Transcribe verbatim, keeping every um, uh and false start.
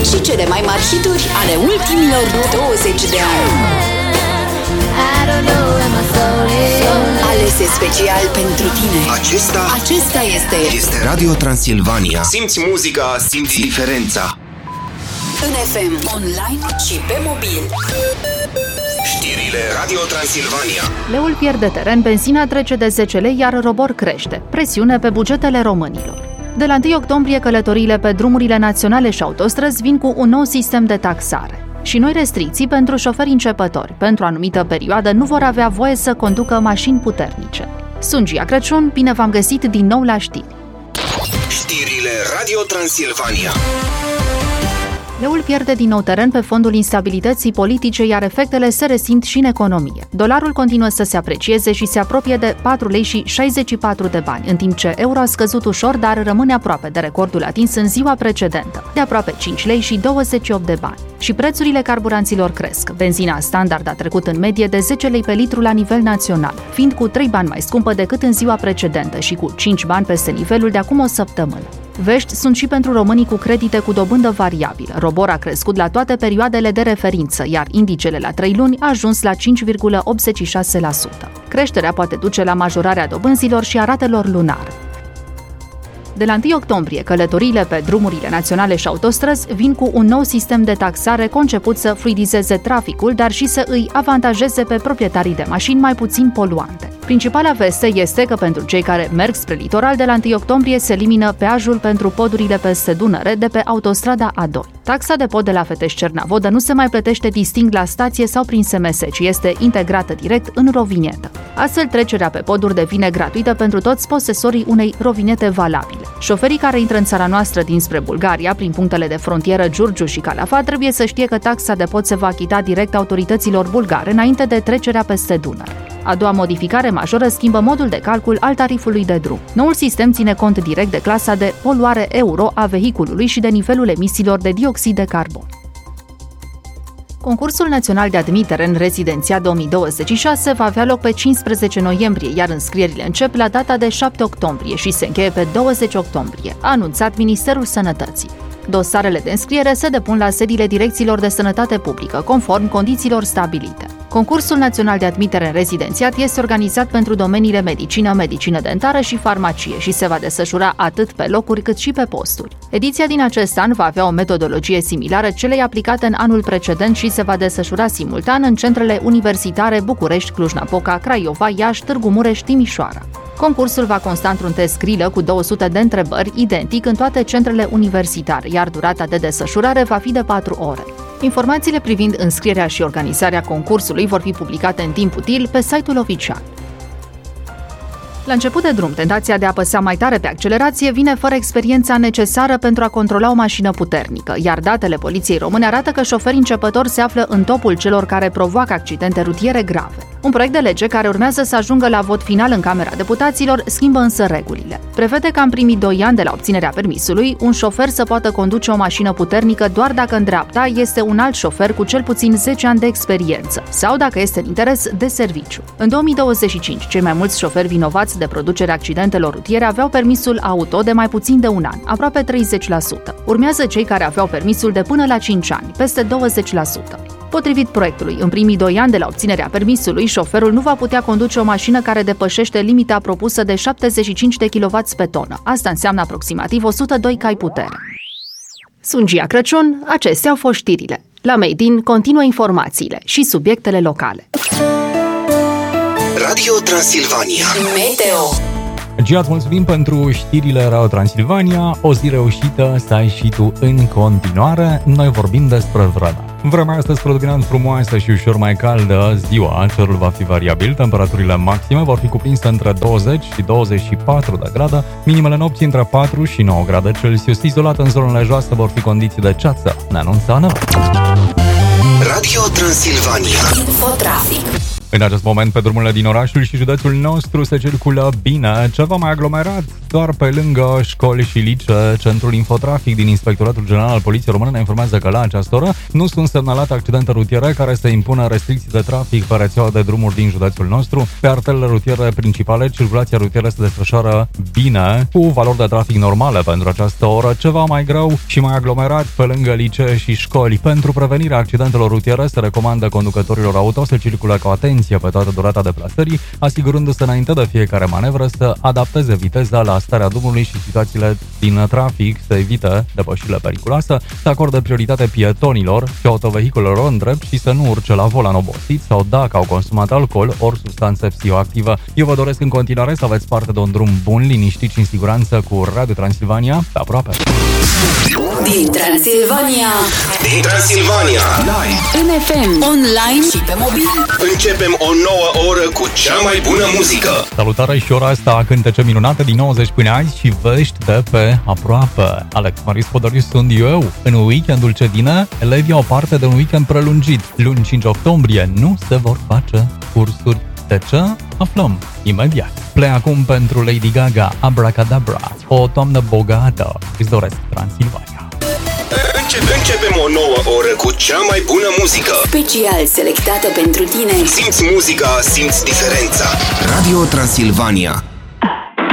și cele mai mari hituri ale ultimilor douăzeci de ani. Alese special pentru tine. Acesta, Acesta este este Radio Transilvania. Simți muzica, simți diferența. în F M, online și pe mobil. Știrile Radio Transilvania. Leul pierde teren, benzina trece de zece lei, iar robor crește. Presiune pe bugetele românilor. De la întâi octombrie, călătoriile pe drumurile naționale și autostrăzi vin cu un nou sistem de taxare. Și noi restricții pentru șoferi începători. Pentru o anumită perioadă nu vor avea voie să conducă mașini puternice. Sunt Gia Crăciun, bine v-am găsit din nou la știri. Știrile Radio Transilvania. Leul pierde din nou teren pe fondul instabilității politice, iar efectele se resimt și în economie. Dolarul continuă să se aprecieze și se apropie de patru lei și șaizeci și patru de bani, în timp ce euro a scăzut ușor, dar rămâne aproape de recordul atins în ziua precedentă, de aproape cinci lei și douăzeci și opt de bani. Și prețurile carburanților cresc. Benzina standard a trecut în medie de zece lei pe litru la nivel național, fiind cu trei bani mai scumpă decât în ziua precedentă și cu cinci bani peste nivelul de acum o săptămână. Vești sunt și pentru românii cu credite cu dobândă variabilă. Robor a crescut la toate perioadele de referință, iar indicele la trei luni a ajuns la cinci virgulă optzeci și șase la sută. Creșterea poate duce la majorarea dobânzilor și a ratelor lunare. De la întâi octombrie, călătoriile pe drumurile naționale și autostrăzi vin cu un nou sistem de taxare conceput să fluidizeze traficul, dar și să îi avantajeze pe proprietarii de mașini mai puțin poluante. Principala veste este că pentru cei care merg spre litoral, de la întâi octombrie se elimină peajul pentru podurile peste Dunăre de pe autostrada A doi. Taxa de pod de la Fetești-Cernavodă nu se mai plătește distinct la stație sau prin S M S, ci este integrată direct în rovinietă. Astfel, trecerea pe poduri devine gratuită pentru toți posesorii unei rovinete valabile. Șoferii care intră în țara noastră dinspre Bulgaria, prin punctele de frontieră Giurgiu și Calafat, trebuie să știe că taxa de pod se va achita direct autorităților bulgare înainte de trecerea peste Dunăre. A doua modificare majoră schimbă modul de calcul al tarifului de drum. Noul sistem ține cont direct de clasa de poluare euro a vehiculului și de nivelul emisiilor de dioxid de carbon. Concursul național de admitere în rezidenția două mii douăzeci și șase va avea loc pe cincisprezece noiembrie, iar înscrierile încep la data de șapte octombrie și se încheie pe douăzeci octombrie, a anunțat Ministerul Sănătății. Dosarele de înscriere se depun la sediile direcțiilor de sănătate publică, conform condițiilor stabilite. Concursul național de admitere în rezidențiat este organizat pentru domeniile medicină, medicină dentară și farmacie și se va desfășura atât pe locuri cât și pe posturi. Ediția din acest an va avea o metodologie similară celei aplicate în anul precedent și se va desfășura simultan în centrele universitare București, Cluj-Napoca, Craiova, Iași, Târgu Mureș, Timișoara. Concursul va consta într-un test grilă cu două sute de întrebări, identic în toate centrele universitare, iar durata de desfășurare va fi de patru ore. Informațiile privind înscrierea și organizarea concursului vor fi publicate în timp util pe site-ul oficial. La început de drum, tentația de a apăsa mai tare pe accelerație vine fără experiența necesară pentru a controla o mașină puternică, iar datele poliției române arată că șoferii începători se află în topul celor care provoacă accidente rutiere grave. Un proiect de lege care urmează să ajungă la vot final în Camera Deputaților schimbă însă regulile. Prevede ca în primii doi ani de la obținerea permisului, un șofer să poată conduce o mașină puternică doar dacă în dreapta este un alt șofer cu cel puțin zece ani de experiență sau dacă este în interes de serviciu. În două mii douăzeci și cinci, cei mai mulți șoferi vinovați de producerea accidentelor rutiere aveau permisul auto de mai puțin de un an, aproape treizeci la sută. Urmează cei care aveau permisul de până la cinci ani, peste douăzeci la sută. Potrivit proiectului, în primii doi ani de la obținerea permisului, șoferul nu va putea conduce o mașină care depășește limita propusă de șaptezeci și cinci de kilowați pe tonă. Asta înseamnă aproximativ o sută doi cai putere. Sunt Gia Crăciun, acestea au fost știrile. La Made in continuă informațiile și subiectele locale. Radio Transilvania. Meteo. Gia, îți mulțumim pentru știrile Radio Transilvania. O zi reușită să ai și tu în continuare. Noi vorbim despre vreme. Vremea astăzi predominant frumoasă și ușor mai caldă. Ziua, cerul va fi variabil. Temperaturile maxime vor fi cuprinse între douăzeci și douăzeci și patru de grade. Minimele nopții între patru și nouă grade Celsius. Izolat în zonele joase vor fi condiții de ceață. Ne anunță Ana. Radio Transilvania. Infotrafic. În acest moment, pe drumurile din orașul și județul nostru se circulă bine, ceva mai aglomerat, doar pe lângă școli și licee. Centrul Infotrafic din Inspectoratul General al Poliției Române ne informează că la această oră nu sunt semnalate accidente rutiere care să impună restricții de trafic pe rețeaua de drumuri din județul nostru. Pe arterele rutiere principale, circulația rutieră se desfășoară bine, cu valori de trafic normale pentru această oră, ceva mai greu și mai aglomerat pe lângă licee și școli. Pentru prevenirea accidentelor rutiere se recomandă conducătorilor auto să circule cu atenție pe toată durata deplasării, asigurându-se înainte de fiecare manevră să adapteze viteza la starea drumului și situațiile din trafic, să evite depășirile periculoase, să acorde prioritate pietonilor și autovehiculelor în drept și să nu urce la volan obosit sau dacă au consumat alcool ori substanțe psihoactive. Eu vă doresc în continuare să aveți parte de un drum bun, liniștit și în siguranță cu Radio Transilvania, pe aproape. Din Transilvania, Din Transilvania, live, în F M, online și pe mobil. începem o nouă oră cu cea mai bună muzică. Salutare și ora asta, cântece minunate din nouăzeci până azi și vești de pe aproape. Alex Marius Podoriu sunt eu. În weekendul ce vine, elevii au parte de un weekend prelungit. Luni cinci octombrie nu se vor face cursuri. De ce? Aflăm imediat. Play acum pentru Lady Gaga, Abracadabra, o toamnă bogată. Îți doresc Transilvania. Începem, începem o nouă oră cu cea mai bună muzică. Special selectată pentru tine. Simți muzica, simți diferența. Radio Transilvania.